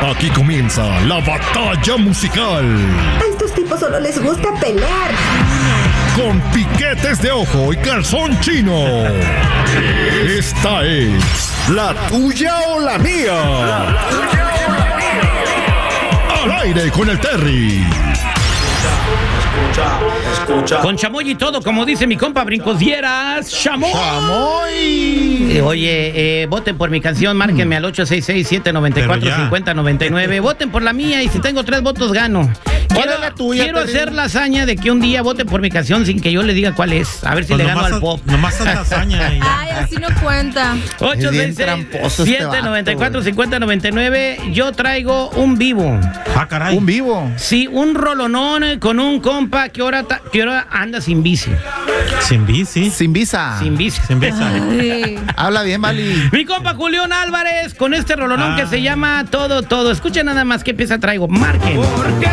Aquí comienza la batalla musical. A estos tipos solo les gusta pelear. Con piquetes de ojo y calzón chino. Esta es la tuya o la mía. Al aire con el Terry. Escucha. Con chamoy y todo, como dice mi compa Brincos Dieras. ¡Chamoy! Oye, voten por mi canción, márquenme al 866-794-5099. Voten por la mía y si tengo 3 votos gano. Quiero hacer la hazaña de que un día voten por mi canción sin que yo le diga cuál es. A ver si pues le gano al pop. Nomás haz la hazaña. Ay, así no cuenta. 866-794-5099. Yo traigo un vivo. Ah, caray. ¿Un vivo? Sí, un rolonón con un compa que ahora anda sin bici. ¿Sin bici? Sin visa. Sin bici. Sin visa. Habla bien, Mali. Mi compa Julián Álvarez con este rolonón que se llama Todo. Escuchen nada más qué pieza traigo. Marquen. Porque